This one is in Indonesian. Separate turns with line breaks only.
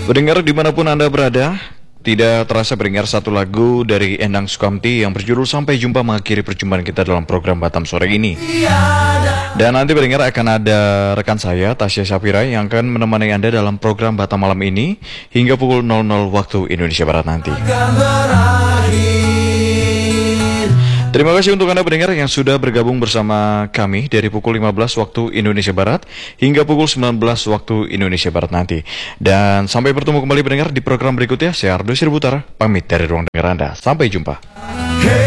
Pendengar dimanapun Anda berada, tidak terasa pendengar satu lagu dari Endang Sukamti yang berjudul Sampai Jumpa mengakhiri perjumpaan kita dalam program Batam sore ini. Dan nanti pendengar akan ada rekan saya, Tasya Syafira, yang akan menemani Anda dalam program Batam malam ini hingga pukul 00 waktu Indonesia Barat nanti. Terima kasih untuk Anda pendengar yang sudah bergabung bersama kami dari pukul 15 waktu Indonesia Barat hingga pukul 19 waktu Indonesia Barat nanti. Dan sampai bertemu kembali pendengar di program berikutnya, saya Ardo Sirbutar, pamit dari ruang dengar Anda. Sampai jumpa.